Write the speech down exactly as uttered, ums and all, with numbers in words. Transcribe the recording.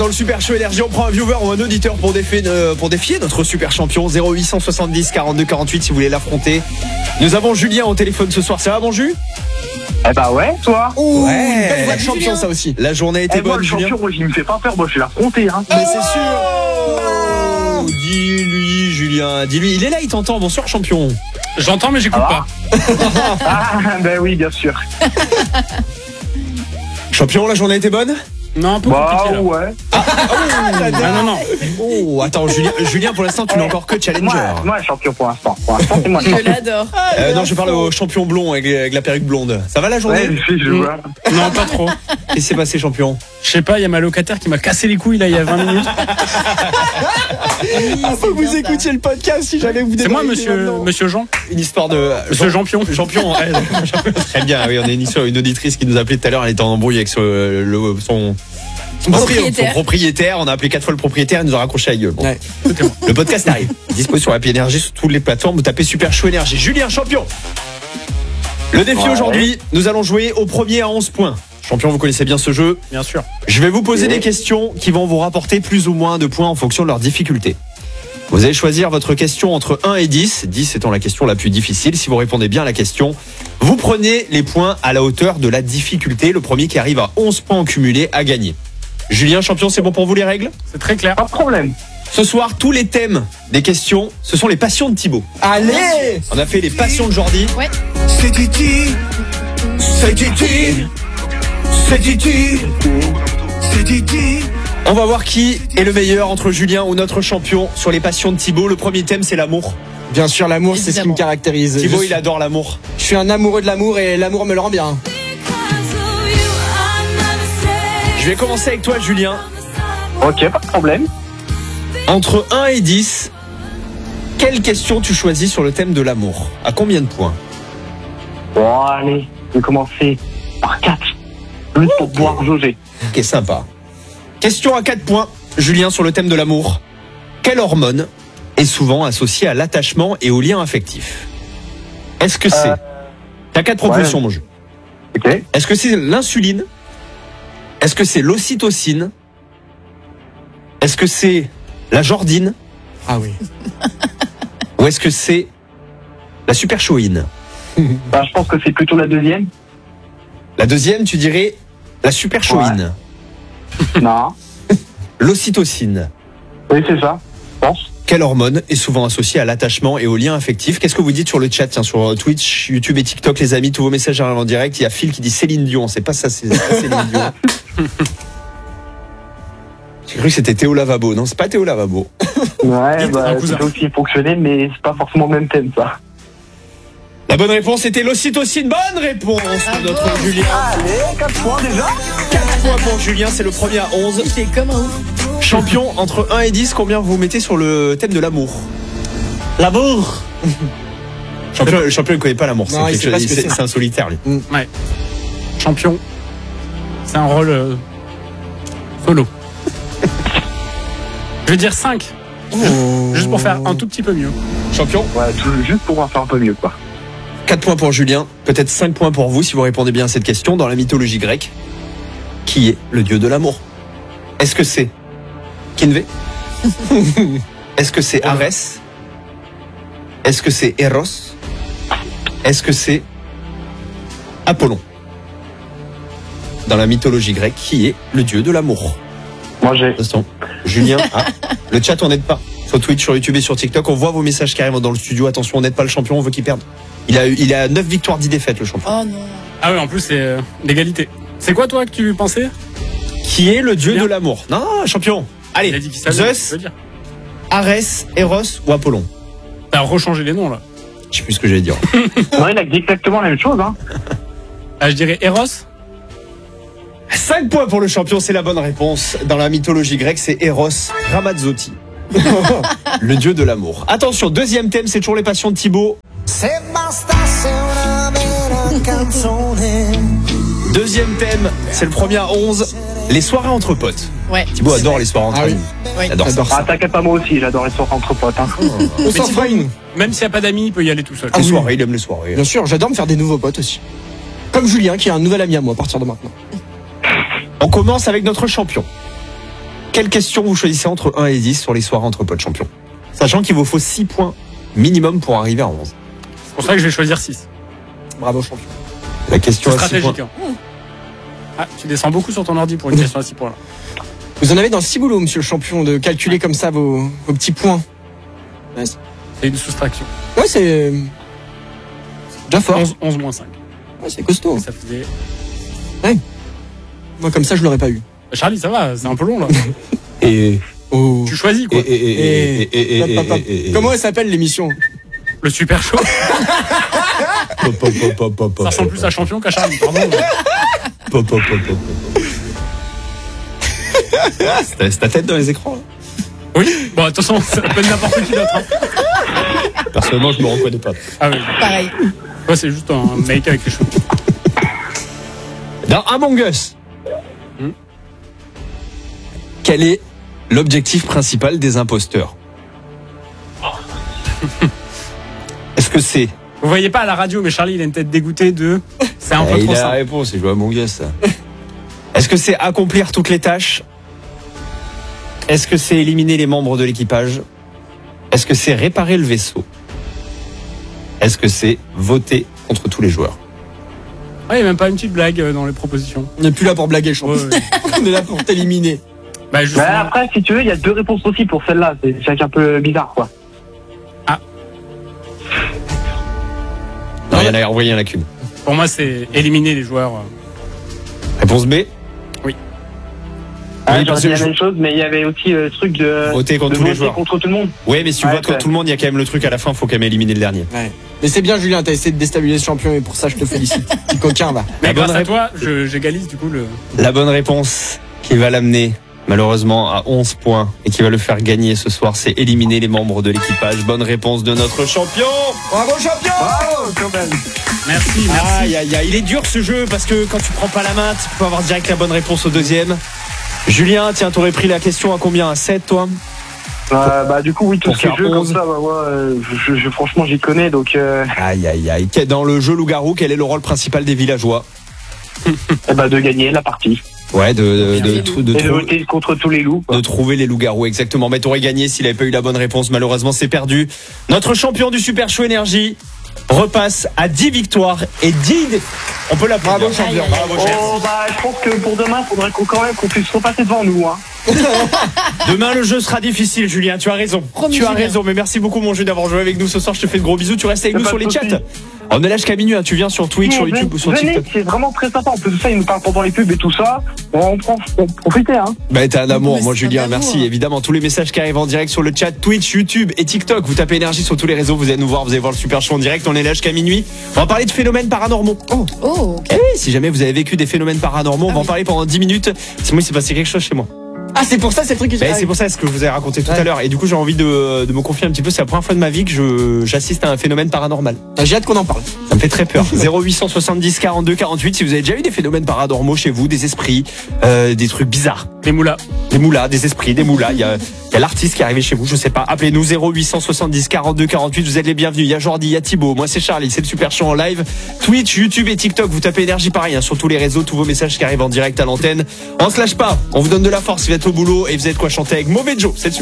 Dans le Super Show Énergie, on prend un viewer ou un auditeur pour défier, euh, pour défier notre super champion. Zéro huit cent soixante-dix quarante-deux quarante-huit si vous voulez l'affronter. Nous avons Julien au téléphone ce soir. Ça va, bon Jus? Eh bah ouais, toi. Ouh, ouais, belle voix de champion, Julien. ça aussi. La journée a été Eh, moi, bonne, le Julien. champion, moi, il me fait pas peur, moi je vais l'affronter, hein. Mais c'est sûr. Oh, dis-lui, Julien, dis-lui. Il est là, il t'entend. Bonsoir, champion. J'entends, mais j'écoute Ah. pas. Ah, ben oui, bien sûr. Champion, la journée a été bonne? Non, un peu Bah compliqué là. ouais. Ah non, non. Oh, attends, Julien, Julien pour l'instant, tu n'es encore que challenger. Moi, moi, le champion pour l'instant. Pour l'instant, c'est moi le Je champion. l'adore. Euh, non, je parle au champion blond avec, avec la perruque blonde. Ça va la journée? Ouais, je, je vois. Non, pas trop. Qu'est-ce qui s'est passé, champion? Je sais pas, il y a ma locataire qui m'a cassé les couilles là il y a vingt minutes. Ah, faut que vous écoutiez le podcast si jamais vous C'est moi, débarquez monsieur, maintenant. monsieur Jean. Une histoire de. Monsieur Champion. Champion, ouais. Très bien, oui, on est une, une auditrice qui nous a appelé tout à l'heure, elle était en embrouille avec ce- le, son. Son Propriétaire. son propriétaire, on a appelé quatre fois le propriétaire, il nous a raccroché la gueule. Bon. Ouais. Le podcast arrive. Dispo sur Happy Énergie sur toutes les plateformes, vous tapez Super Show Énergie. Julien, champion. Le défi Ouais. aujourd'hui, nous allons jouer au premier à onze points. Champion, vous connaissez bien ce jeu. Bien sûr. Je vais vous poser Oui. des questions qui vont vous rapporter plus ou moins de points en fonction de leur difficulté. Vous allez choisir votre question entre un et dix, dix étant la question la plus difficile. Si vous répondez bien à la question, vous prenez les points à la hauteur de la difficulté. Le premier qui arrive à onze points en cumulé a gagné. Julien, champion, c'est bon pour vous les règles? C'est très clair. Pas de problème. Ce soir, tous les thèmes des questions, ce sont les passions de Thibaut. Allez. On a fait les passions de Jordi. Ouais. C'est Titi, c'est Titi, c'est Titi, c'est Titi. On va voir qui est le meilleur entre Julien ou notre champion sur les passions de Thibaut. Le premier thème, c'est l'amour. Bien sûr, l'amour, c'est ce qui Évidemment. me caractérise. Thibaut, je, il adore l'amour. je suis un amoureux de l'amour et l'amour me le rend bien. Je vais commencer avec toi, Julien. Ok, pas de problème. Entre un et dix, quelle question tu choisis sur le thème de l'amour? À combien de points? Bon, allez, je vais commencer par quatre. Juste pour pouvoir jauger. Ok, sympa. Question à quatre points, Julien, sur le thème de l'amour. Quelle hormone est souvent associée à l'attachement et au lien affectif? Est-ce que c'est... Euh, T'as quatre propositions, ouais. mon jeu. Ok. Est-ce que c'est l'insuline? Est-ce que c'est l'ocytocine? Est-ce que c'est la jordine? Ah oui. Ou est-ce que c'est la superchoïne? Bah, je pense que c'est plutôt la deuxième. La deuxième, tu dirais la superchoïne. Non. L'ocytocine. Oui, c'est ça. Je pense. Quelle hormone est souvent associée à l'attachement et au lien affectif? Qu'est-ce que vous dites sur le chat, tiens, sur Twitch, YouTube et TikTok, les amis? Tous vos messages arrivent en direct. Il y a Phil qui dit Céline Dion. C'est pas ça, c'est pas Céline Dion. J'ai cru que c'était Théo Lavabo. Non, c'est pas Théo Lavabo. Ouais, Dites, bah, un ça cousin. peut aussi fonctionner, mais c'est pas forcément le même thème, ça. La bonne réponse était l'ocytocine. Bonne réponse de notre Julien. Allez, quatre points déjà. quatre points pour Julien, c'est le premier à onze. C'est comme un ouf. Champion, entre un et dix, combien vous mettez sur le thème de l'amour? L'amour. Champion, le champion ne connaît pas l'amour. Non, C'est il quelque sait pas chose- ce que c'est- c'est. c'est un solitaire, lui. Ouais. Champion. C'est un rôle euh, solo. Je vais dire cinq. Juste pour faire un tout petit peu mieux. Champion, Ouais, tout- juste pour pouvoir faire un peu mieux, quoi. quatre points pour Julien, peut-être cinq points pour vous si vous répondez bien à cette question. Dans la mythologie grecque, qui est le dieu de l'amour? Est-ce que c'est Kinvé? Est-ce que c'est Arès? Est-ce que c'est Eros? Est-ce que c'est Apollon? Dans la mythologie grecque, qui est le dieu de l'amour? Moi, j'ai. Attention, Julien, ah, le chat on n'aide pas. Sur Twitch, sur YouTube et sur TikTok, on voit vos messages qui arrivent dans le studio. Attention, on n'aide pas le champion, on veut qu'il perde. Il a, il a neuf victoires, dix défaites, le champion. Oh non. Ah ouais, en plus c'est euh, l'égalité. C'est quoi toi que tu pensais? Qui est le dieu Bien. de l'amour? Non, non, champion. Il a Allez, dit qu'il savait. je Zeus, veux dire. Arès, Eros ou Apollon? T'as rechangé les noms là. Je sais plus ce que j'allais dire. Non, il a dit exactement la même chose, hein. Ah, je dirais Eros. cinq points pour le champion, c'est la bonne réponse. Dans la mythologie grecque, c'est Eros Ramazzotti. Le dieu de l'amour. Attention, deuxième thème, c'est toujours les passions de Thibaut. Deuxième thème, c'est le premier à onze, les soirées entre potes. Ouais. Thibaut adore les soirées entre Ah oui. amis. Oui. Il adore ça. Ah, t'inquiète pas, moi aussi, j'adore les soirées entre potes, hein. On s'en Thibaut, fera une. Même s'il n'y a pas d'amis, il peut y aller tout seul. Ah Les oui. soirées, il aime les soirées. Bien sûr, j'adore me faire des nouveaux potes aussi. Comme Julien, qui est un nouvel ami à moi à partir de maintenant. On commence avec notre champion. Quelle question vous choisissez entre un et dix sur les soirées entre potes champions? Sachant qu'il vous faut six points minimum pour arriver à onze. C'est pour ça que je vais choisir six. Bravo, champion. La question C'est à six points. stratégique. Hein. Ah, tu descends beaucoup sur ton ordi pour une question à six points. Là. Vous en avez dans le ciboulot, monsieur le champion, de calculer comme ça vos, vos petits points. Ouais, c'est- C'est une soustraction. ouais, c'est. c'est déjà fort. onze, onze moins cinq. Ouais, c'est costaud. Ça faisait. Moi, comme ça, je l'aurais pas eu. Charlie, ça va, c'est un peu long là. Et, Oh. Tu choisis et, quoi. et, et, et, et, et, Hop, hop, hop. et, et, Comment elle s'appelle l'émission? Le super show. Pop, pop, pop, pop, pop, Ça ressemble plus à champion qu'à Charlie, pardon. pop, pop, pop, pop, pop. C'est ta- c'est ta tête dans les écrans là. Oui. Bon, attention, ça peut être n'importe qui d'autre. Hein. Personnellement, je me reconnais pas. Ah oui. Pareil. Toi, c'est juste un mec avec les cheveux. Dans Among Us, Hmm. quel est l'objectif principal des imposteurs? Est-ce que c'est... Vous voyez pas à la radio, mais Charlie, il a une tête dégoûtée de. C'est un Ah, peu il trop a la simple. réponse, c'est jouer à Among Us ça. Est-ce que c'est accomplir toutes les tâches? Est-ce que c'est éliminer les membres de l'équipage? Est-ce que c'est réparer le vaisseau? Est-ce que c'est voter contre tous les joueurs? Ah, il n'y a même pas une petite blague euh, dans les propositions. On n'est plus là pour blaguer, le champion. Ouais, ouais. On est là pour t'éliminer. Bah, justement. Bah, après, si tu veux, il y a deux réponses aussi pour celle-là. C'est c'est un peu bizarre, quoi. Non, il y en a, en vrai, il y en a qu'une. Pour moi, c'est éliminer les joueurs. euh. Réponse B, Ah, Oui, j'aurais parce dit que la je- même chose, mais il y avait aussi euh, le truc de, voter contre de tous les voter joueurs. contre tout le monde. Oui, mais si tu Ouais, votes contre ouais. tout le monde, il y a quand même le truc à la fin, il faut quand même éliminer le dernier. Ouais. Mais c'est bien, Julien, t'as essayé de déstabiliser ce champion et pour ça, je te félicite. Petit coquin, va. Mais La bonne grâce à réponse- toi, je- j'égalise du coup le. La bonne réponse qui va l'amener malheureusement à onze points et qui va le faire gagner ce soir, c'est éliminer les membres de l'équipage. Bonne réponse de notre champion. Bravo, champion! Oh, quand même. Merci, merci. Aïe, aïe, aïe. Il est dur ce jeu parce que quand tu prends pas la main, tu peux avoir direct la bonne réponse au deuxième. Julien, tiens, t'aurais pris la question à combien? À sept, toi? Euh, bah, du coup, oui, tout Pour ce qui est faire jeu comme onze. ça, bah, moi, euh, je, je- franchement, j'y connais, donc, euh, Aïe, aïe, aïe. Dans le jeu Loup-Garou, quel est le rôle principal des villageois? eh bah, de gagner la partie. Ouais, de, de, de, Les de, loups. de Et de trou- voter contre tous les loups, quoi. de trouver les loups-garous, exactement. Mais t'aurais gagné s'il avait pas eu la bonne réponse. Malheureusement, c'est perdu. Notre champion du Super Show Énergie repasse à dix victoires et dix défaites. On peut l'applaudir. Bravo, champion. Aïe, aïe, aïe. Bravo, chef. Oh, bah, je pense que pour demain, il faudrait qu'on, quand même qu'on puisse repasser devant nous, hein. Demain, le jeu sera difficile, Julien. Tu as raison. Promis, tu as Julien. raison. Mais merci beaucoup, mon jeu, d'avoir joué avec nous ce soir. Je te fais de gros bisous. Tu restes avec Y a nous pas sur de les souci. chats. On est là jusqu'à minuit. Hein. Tu viens sur Twitch, sur Mais YouTube ou sur venez, TikTok. c'est vraiment très sympa. En plus de ça, ils nous parlent pendant les pubs et tout ça. On prend, on profitez, hein. Bah, t'es un amour, mais moi, c'est Julien. un amour. Merci. Évidemment, tous les messages qui arrivent en direct sur le chat, Twitch, YouTube et TikTok. Vous tapez énergie sur tous les réseaux. Vous allez nous voir. Vous allez voir le Super Show en direct. On est là jusqu'à minuit. On va parler de phénomènes paranormaux. Oh. Oh, ok. Eh oui, si jamais vous avez vécu des phénomènes paranormaux, on va en parler pendant dix minutes. C'est moi, il s'est passé quelque chose chez moi. Ah, c'est pour ça, c'est le truc qui Ben, c'est pour ça ce que je vous ai raconté tout Ouais. à l'heure. Et du coup, j'ai envie de, de me confier un petit peu. C'est la première fois de ma vie que je, j'assiste à un phénomène paranormal. J'ai hâte qu'on en parle. Ça me fait très peur. zéro huit soixante-dix quarante-deux quarante-huit. Si vous avez déjà eu des phénomènes paranormaux chez vous, des esprits, euh, des trucs bizarres. Les moulas. Des moulas, des esprits, des moulas. Il y a, il y a l'artiste qui est arrivé chez vous, je sais pas. Appelez-nous zéro huit soixante-dix quarante-deux quarante-huit. Vous êtes les bienvenus. Il y a Jordi, il y a Thibaut. Moi, c'est Charlie. C'est le Super Show en live. Twitch, YouTube et TikTok. Vous tapez énergie pareil, hein, sur tous les réseaux. Tous vos messages qui arrivent en direct à l'antenne. On se lâche pas. On vous donne de la force. Vous êtes au boulot et vous êtes quoi chanter avec Mauvais Joe. C'est le Super